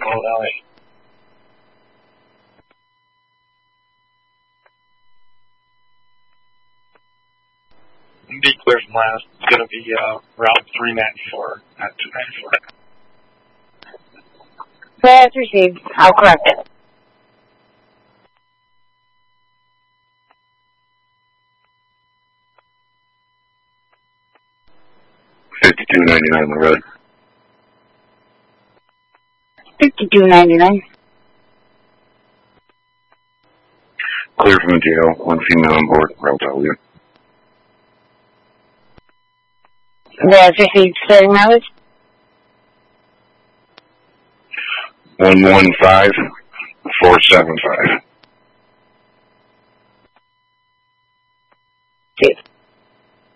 Valley. Be clear from last. It's going to be Route 394, not 294. That's received. I'll correct it. $52.99 on the road. $52.99. Clear from the jail. One female on board. Route you. That's received. Starting mileage. 115,475. Two.